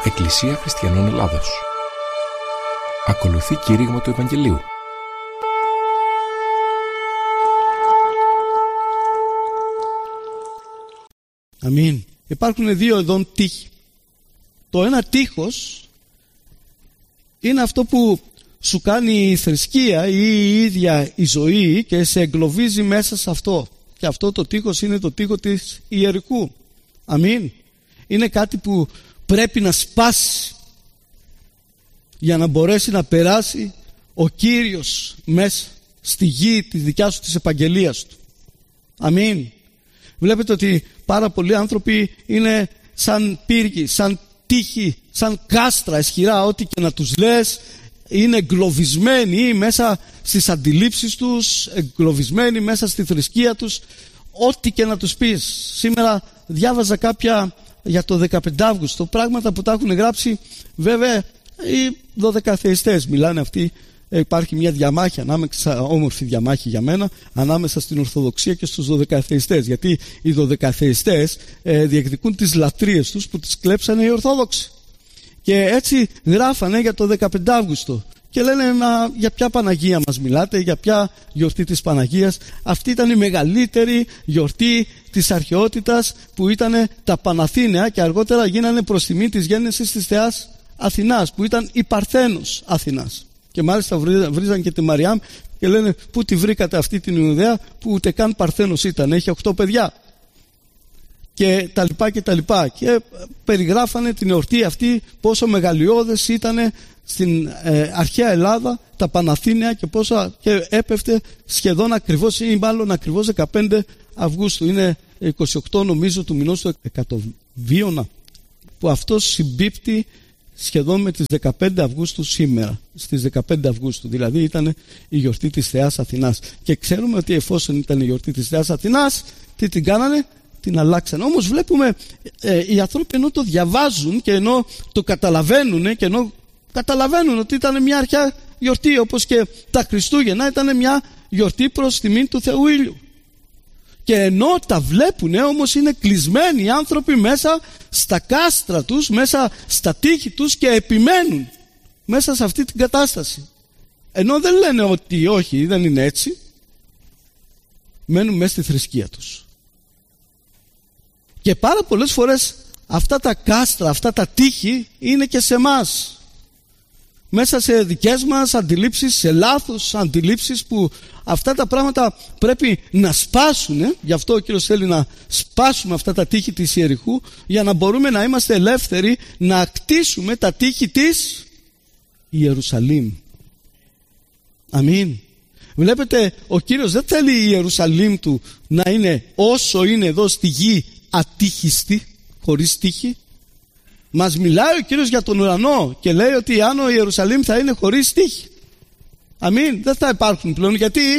Εκκλησία Χριστιανών Ελλάδος. Ακολουθεί κήρυγμα του Ευαγγελίου. Αμήν. Υπάρχουν δύο ειδών τείχη. Το ένα τείχος είναι αυτό που σου κάνει η θρησκεία ή η ίδια η ζωή και σε εγκλωβίζει μέσα σε αυτό. Και αυτό το τείχος είναι το τείχος της ιερικού. Αμήν. Είναι κάτι που πρέπει να σπάσει για να μπορέσει να περάσει ο Κύριος μέσα στη γη τη δικιά σου της επαγγελίας του. Αμήν. Βλέπετε ότι πάρα πολλοί άνθρωποι είναι σαν πύργοι, σαν τείχη, σαν κάστρα ισχυρά, ό,τι και να τους λες, είναι εγκλωβισμένοι μέσα στις αντιλήψεις τους, εγκλωβισμένοι μέσα στη θρησκεία τους, ό,τι και να τους πεις. Σήμερα διάβαζα κάποια για το 15 Αύγουστο, πράγματα που τα έχουν γράψει βέβαια οι 12 θεϊστές. Μιλάνε αυτοί, υπάρχει μια διαμάχη ανάμεσα, όμορφη διαμάχη για μένα, ανάμεσα στην Ορθοδοξία και στους 12 θεϊστές. Γιατί οι 12 θεϊστές διεκδικούν τις λατρείες τους που τις κλέψανε οι Ορθόδοξοι. Και έτσι γράφανε για το 15 Αύγουστο. Και λένε, μα για ποια Παναγία μας μιλάτε, για ποια γιορτή της Παναγίας? Αυτή ήταν η μεγαλύτερη γιορτή της αρχαιότητας, που ήταν τα Παναθήναια, και αργότερα γίνανε προς τιμή της γέννησης της θεάς Αθηνάς, που ήταν η Παρθένος Αθηνάς. Και μάλιστα βρίζαν και τη Μαριάμ και λένε, πού τη βρήκατε αυτή την Ιουδαία που ούτε καν Παρθένος ήταν, έχει 8 παιδιά. Και τα λοιπά και τα λοιπά. Και περιγράφανε την εορτή αυτή, πόσο μεγαλειώδες ήταν στην αρχαία Ελλάδα τα Παναθήναια και πόσο και έπεφτε σχεδόν ακριβώς, ή μάλλον ακριβώς 15 Αυγούστου. Είναι 28 νομίζω του μηνός του Εκατοβίωνα, που αυτό συμπίπτει σχεδόν με τις 15 Αυγούστου σήμερα, στις 15 Αυγούστου, δηλαδή ήταν η γιορτή της θεάς Αθηνάς. Και ξέρουμε ότι εφόσον ήταν η γιορτή της θεάς Αθηνάς, τι την κάνανε? Την αλλάξανε. Όμως βλέπουμε οι άνθρωποι, ενώ το διαβάζουν και ενώ το καταλαβαίνουν και ενώ καταλαβαίνουν ότι ήταν μια αρχαία γιορτή, όπως και τα Χριστούγεννα ήταν μια γιορτή προς τιμήν του Θεού Ήλιου. Και ενώ τα βλέπουν, όμως είναι κλεισμένοι οι άνθρωποι μέσα στα κάστρα τους, μέσα στα τείχη τους, και επιμένουν μέσα σε αυτή την κατάσταση. Ενώ δεν λένε ότι όχι, δεν είναι έτσι, μένουν μέσα στη θρησκεία τους. Και πάρα πολλές φορές αυτά τα κάστρα, αυτά τα τείχη είναι και σε εμάς, μέσα σε δικές μας αντιλήψεις, σε λάθος αντιλήψεις, που αυτά τα πράγματα πρέπει να σπάσουν. Γι' αυτό ο Κύριος θέλει να σπάσουμε αυτά τα τείχη της Ιεριχού, για να μπορούμε να είμαστε ελεύθεροι να ακτίσουμε τα τείχη της Ιερουσαλήμ. Αμήν. Βλέπετε, ο Κύριος δεν θέλει η Ιερουσαλήμ του να είναι όσο είναι εδώ στη γη, ατύχιστη, χωρίς τείχη. Μας μιλάει ο Κύριος για τον ουρανό και λέει ότι αν ο Ιερουσαλήμ θα είναι χωρίς τείχη, αμήν, δεν θα υπάρχουν πλέον.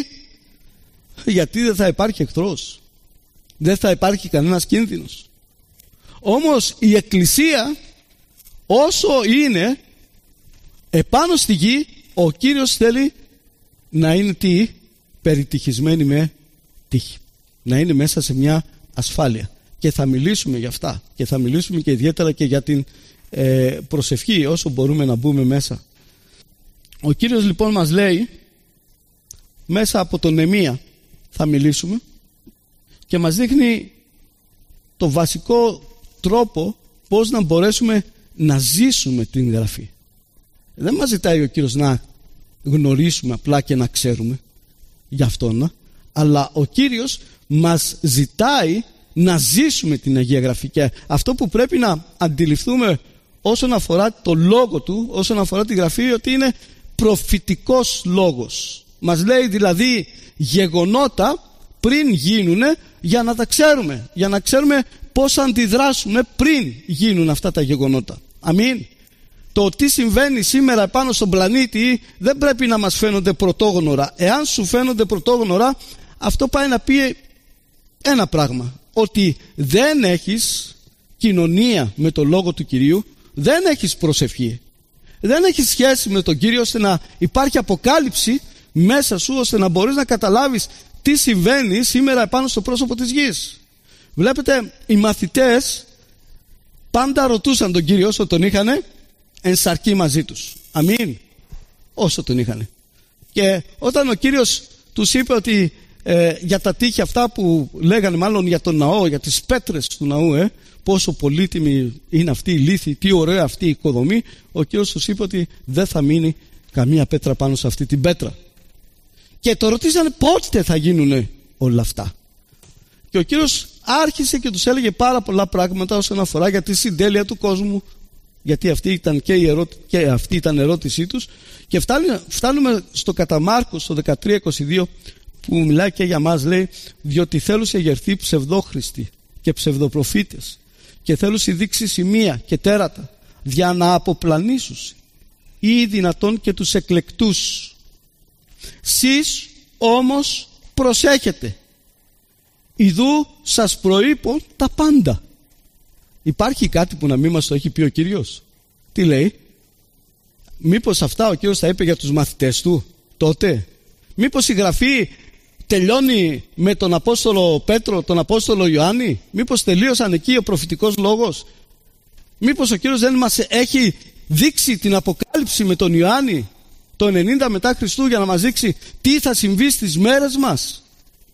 Γιατί δεν θα υπάρχει εχθρός, δεν θα υπάρχει κανένας κίνδυνος. Όμως η Εκκλησία, όσο είναι επάνω στη γη, ο Κύριος θέλει να είναι περιτυχισμένη με τείχη, να είναι μέσα σε μια ασφάλεια. Και θα μιλήσουμε για αυτά, και θα μιλήσουμε και ιδιαίτερα και για την προσευχή, όσο μπορούμε να μπούμε μέσα. Ο Κύριος λοιπόν μας λέει, μέσα από τον Νεεμία θα μιλήσουμε, και μας δείχνει το βασικό τρόπο πώς να μπορέσουμε να ζήσουμε την Γραφή. Δεν μας ζητάει ο Κύριος να γνωρίσουμε απλά και να ξέρουμε για Αυτόν, αλλά ο Κύριος μας ζητάει να ζήσουμε την Αγία Γραφή. Και αυτό που πρέπει να αντιληφθούμε όσον αφορά το λόγο του, όσον αφορά τη Γραφή, ότι είναι προφητικός λόγος. Μας λέει δηλαδή γεγονότα πριν γίνουνε, για να τα ξέρουμε, για να ξέρουμε πώς αντιδράσουμε πριν γίνουν αυτά τα γεγονότα. Αμήν. Το τι συμβαίνει σήμερα πάνω στον πλανήτη δεν πρέπει να μας φαίνονται πρωτόγνωρα. Εάν σου φαίνονται πρωτόγνωρα, αυτό πάει να πει ένα πράγμα, ότι δεν έχεις κοινωνία με το Λόγο του Κυρίου, δεν έχεις προσευχή, δεν έχεις σχέση με τον Κύριο, ώστε να υπάρχει αποκάλυψη μέσα σου, ώστε να μπορείς να καταλάβεις τι συμβαίνει σήμερα επάνω στο πρόσωπο της γης. Βλέπετε, οι μαθητές πάντα ρωτούσαν τον Κύριο όσο τον είχανε ενσαρκεί μαζί τους. Αμήν. Όσο τον είχανε. Και όταν ο Κύριος τους είπε ότι για τα τείχη αυτά που λέγανε, μάλλον για τον ναό, για τις πέτρες του ναού, πόσο πολύτιμη είναι αυτή η λίθη, τι ωραία αυτή η οικοδομή, ο Κύριος τους είπε ότι δεν θα μείνει καμία πέτρα πάνω σε αυτή την πέτρα. Και το ρωτήσανε πότε θα γίνουν όλα αυτά. Και ο Κύριος άρχισε και τους έλεγε πάρα πολλά πράγματα όσον αφορά για τη συντέλεια του κόσμου, γιατί αυτή ήταν και αυτή ήταν ερώτησή τους. Και φτάνουμε στο κατά Μάρκος, στο 13:22, που μιλάει και για μας, λέει, διότι θέλουν σε γερθεί ψευδόχριστοι και ψευδοπροφήτες και θέλουν δείξει σημεία και τέρατα για να αποπλανήσουν ή δυνατόν και τους εκλεκτούς. Σεις όμως προσέχετε, ιδού σας προείπω τα πάντα. Υπάρχει κάτι που να μην μας το έχει πει ο Κύριος? Τι λέει? Μήπως αυτά ο Κύριος τα είπε για τους μαθητές του τότε? Μήπως η Γραφή τελειώνει με τον Απόστολο Πέτρο, τον Απόστολο Ιωάννη? Μήπως τελείωσαν εκεί ο προφητικός λόγος? Μήπως ο Κύριος δεν μας έχει δείξει την Αποκάλυψη με τον Ιωάννη το 90 μετά Χριστού για να μας δείξει τι θα συμβεί στις μέρες μας?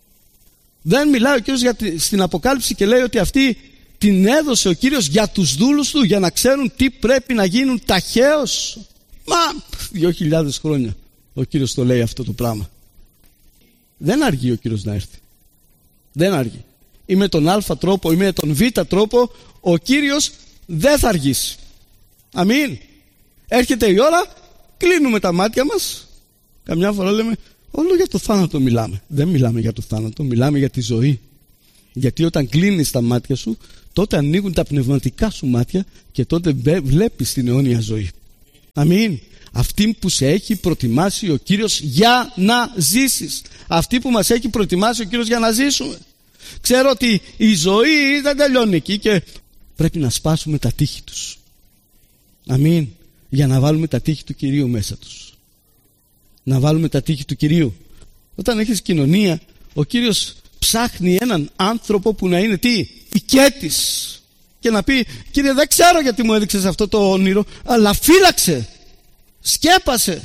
Δεν μιλάει ο Κύριος στην Αποκάλυψη και λέει ότι αυτή την έδωσε ο Κύριος για τους δούλους του, για να ξέρουν τι πρέπει να γίνουν ταχαίως? Μα 2.000 χρόνια ο Κύριος το λέει αυτό το πράγμα. Δεν αργεί ο Κύριος να έρθει. Δεν αργεί. Ή με τον Α τρόπο ή με τον Β τρόπο ο Κύριος δεν θα αργήσει. Αμήν. Έρχεται η ώρα, κλείνουμε τα μάτια μας. Καμιά φορά λέμε όλο για το θάνατο μιλάμε. Δεν μιλάμε για το θάνατο, μιλάμε για τη ζωή. Γιατί όταν κλείνεις τα μάτια σου, τότε ανοίγουν τα πνευματικά σου μάτια και τότε βλέπεις την αιώνια ζωή. Αμήν. Αυτή που σε έχει προτιμάσει ο Κύριος για να ζήσεις. Αυτή που μας έχει προτιμάσει ο Κύριος για να ζήσουμε. Ξέρω ότι η ζωή δεν τελειώνει εκεί και πρέπει να σπάσουμε τα τείχη τους. Αμήν. Για να βάλουμε τα τείχη του Κυρίου μέσα τους. Να βάλουμε τα τείχη του Κυρίου. Όταν έχεις κοινωνία, ο Κύριος ψάχνει έναν άνθρωπο που να είναι τι? Οικέτης. Και να πει, Κύριε, δεν ξέρω γιατί μου έδειξες αυτό το όνειρο, αλλά φύλαξε, σκέπασε.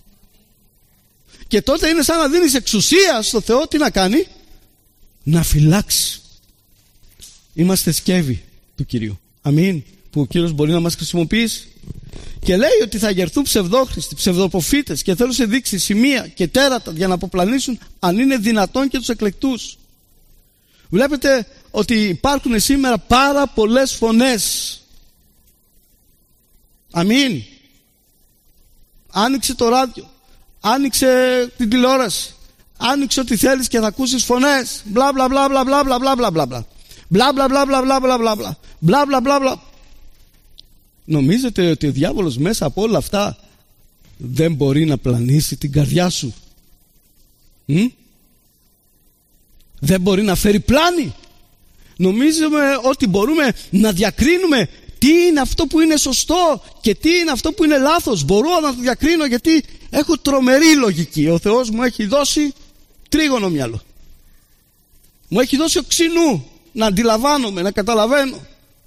Και τότε είναι σαν να δίνεις εξουσία στο Θεό τι να κάνει? Να φυλάξει. Είμαστε σκεύη του Κυρίου. Αμήν. Που ο Κύριος μπορεί να μας χρησιμοποιήσει. Και λέει ότι θα γερθούν ψευδόχριστοι, ψευδοπροφήτες και θέλουν σε δείξει σημεία και τέρατα για να αποπλανήσουν αν είναι δυνατόν και τους εκλεκτούς. Βλέπετε ότι υπάρχουν σήμερα πάρα πολλές φωνές. Αμήν. Άνοιξε το ράδιο, άνοιξε την τηλεόραση, άνοιξε ό,τι θέλεις και θα ακούσεις φωνές. Μπλα μπλα μπλα μπλα μπλα μπλα μπλα μπλα μπλα. Μπλα μπλα μπλα μπλα μπλα μπλα μπλα μπλα. Μπλα μπλα μπλα μπλα. Νομίζετε ότι ο διάβολος μέσα από όλα αυτά δεν μπορεί να πλανήσει την καρδιά σου? Δεν μπορεί να φέρει πλάνη? Νομίζουμε ότι μπορούμε να διακρίνουμε τι είναι αυτό που είναι σωστό και τι είναι αυτό που είναι λάθος? Μπορώ να το διακρίνω γιατί έχω τρομερή λογική. Ο Θεός μου έχει δώσει τρίγωνο μυαλό. Μου έχει δώσει οξυνού να αντιλαμβάνομαι, να καταλαβαίνω.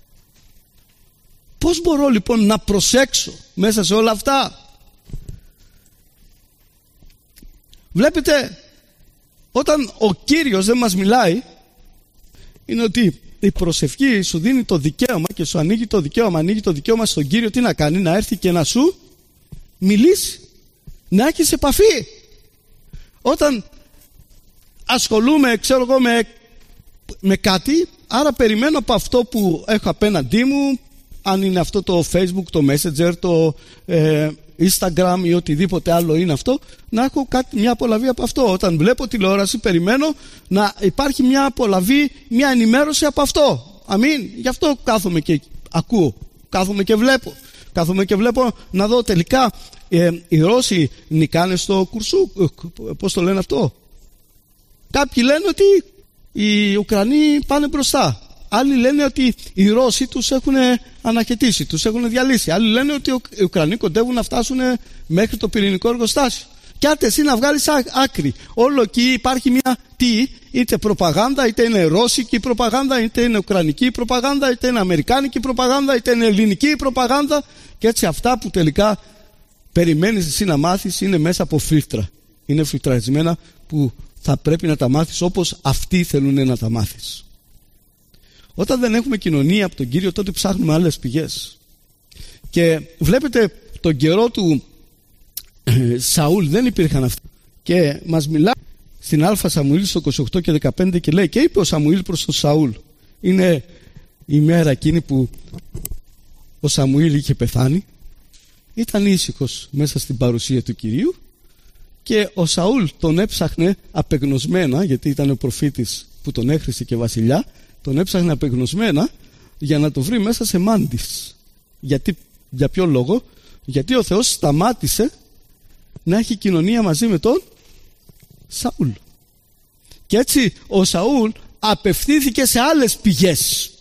Πώς μπορώ λοιπόν να προσέξω μέσα σε όλα αυτά? Βλέπετε, όταν ο Κύριος δεν μας μιλάει, είναι ότι η προσευχή σου δίνει το δικαίωμα και σου ανοίγει το δικαίωμα στον Κύριο τι να κάνει? Να έρθει και να σου μιλήσει, να έχεις επαφή. Όταν ασχολούμαι, ξέρω εγώ, με κάτι, άρα περιμένω από αυτό που έχω απέναντί μου, αν είναι αυτό το Facebook, το Messenger, το Instagram ή οτιδήποτε άλλο είναι αυτό, να έχω μια απολαβή από αυτό. Όταν βλέπω τηλεόραση, περιμένω να υπάρχει μια απολαβή, μια ενημέρωση από αυτό. Αμήν. Γι' αυτό κάθομαι και ακούω, κάθομαι και βλέπω να δω τελικά οι Ρώσοι νικάνε στο Κουρσούκ. Πώς το λένε αυτό? Κάποιοι λένε ότι οι Ουκρανοί πάνε μπροστά. Άλλοι λένε ότι οι Ρώσοι τους έχουν αναχαιτήσει, τους έχουν διαλύσει. Άλλοι λένε ότι οι Ουκρανοί κοντεύουν να φτάσουν μέχρι το πυρηνικό εργοστάσιο. Και άντε εσύ να βγάλεις άκρη. Όλο εκεί υπάρχει είτε προπαγάνδα, είτε είναι ρώσικη προπαγάνδα, είτε είναι ουκρανική προπαγάνδα, είτε είναι αμερικάνικη προπαγάνδα, είτε είναι ελληνική προπαγάνδα, και έτσι αυτά που τελικά περιμένεις εσύ να μάθεις είναι μέσα από φίλτρα. Είναι φιλτραρισμένα που θα πρέπει να τα μάθεις όπως αυτοί θέλουν να τα μάθεις. Όταν δεν έχουμε κοινωνία από τον Κύριο, τότε ψάχνουμε άλλες πηγές. Και βλέπετε τον καιρό του Σαούλ δεν υπήρχαν αυτά. Και μας μιλάει στην Α Σαμουήλ στο 28 και 15 και λέει: και είπε ο Σαμουήλ προς τον Σαούλ. Είναι η μέρα εκείνη που ο Σαμουήλ είχε πεθάνει. Ήταν ήσυχος μέσα στην παρουσία του Κυρίου και ο Σαούλ τον έψαχνε απεγνωσμένα, γιατί ήταν ο προφήτης που τον έχρισε και βασιλιά. Τον έψαχνε απεγνωσμένα για να το βρει μέσα σε μάντις. Γιατί, για ποιο λόγο? Γιατί ο Θεός σταμάτησε να έχει κοινωνία μαζί με τον Σαούλ. Και έτσι ο Σαούλ απευθύνθηκε σε άλλες πηγές.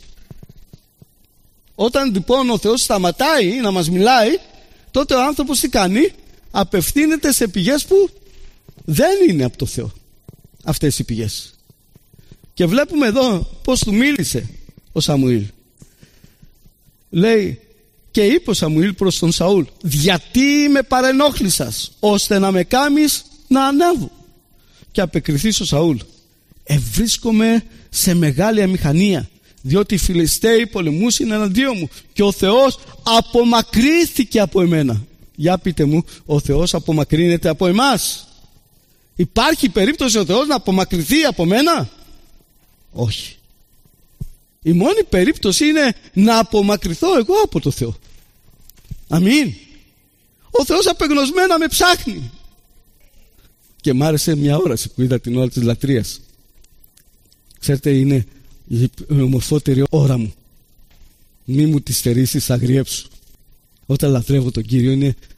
Όταν λοιπόν ο Θεός σταματάει να μας μιλάει, τότε ο άνθρωπος τι κάνει? Απευθύνεται σε πηγές που δεν είναι από το Θεό αυτές οι πηγές. Και βλέπουμε εδώ πως του μίλησε ο Σαμουήλ. Λέει: και είπε ο Σαμουήλ προς τον Σαούλ: γιατί με παρενόχλησας ώστε να με κάμεις να ανέβω? Και απεκριθείς ο Σαούλ: ευρίσκομαι σε μεγάλη αμηχανία, διότι οι Φιλιστέοι πολεμούσαν εναντίον μου και ο Θεός απομακρύνθηκε από εμένα. Για πείτε μου, ο Θεός απομακρύνεται από εμάς? Υπάρχει περίπτωση ο Θεός να απομακρυνθεί από μένα? Όχι. Η μόνη περίπτωση είναι να απομακρυνθώ εγώ από το Θεό. Αμήν. Ο Θεός απεγνωσμένα με ψάχνει. Και μ' άρεσε μια όραση που είδα την ώρα της λατρείας. Ξέρετε, είναι η ομορφότερη ώρα μου. Μη μου τη στερήσεις, αγριέψου. Όταν λατρεύω τον Κύριο, είναι